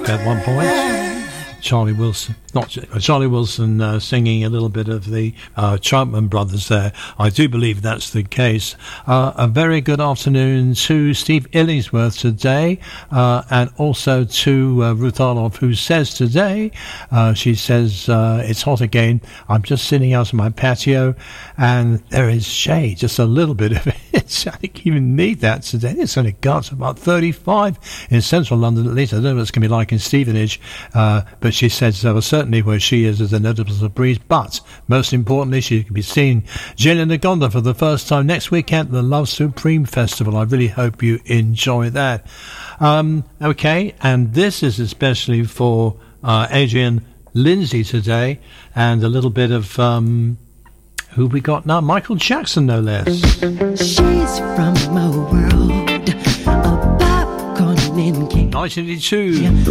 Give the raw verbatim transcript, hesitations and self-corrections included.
at one point. Charlie Wilson, not Charlie Wilson, uh, singing a little bit of the uh, Troutman Brothers there. I do believe that's the case. Uh, a very good afternoon to Steve Illingsworth today, uh, and also to uh, Ruth Arnold, who says today, uh, she says, uh, it's hot again. I'm just sitting out on my patio, and there is shade, just a little bit of it. I think you even need that today. It's only got about thirty-five in central London, at least. I don't know what it's going to be like in Stevenage, uh, but she says uh, well, certainly where she is is a noticeable breeze. But most importantly, she can be seeing Jane and Nagonda for the first time next weekend at the Love Supreme Festival. I really hope you enjoy that. Um, okay, and this is especially for uh, Adrian Lindsay today, and a little bit of um, who we got now? Michael Jackson, no less. She's from a world of popcorn and cake. nineteen eighty-two.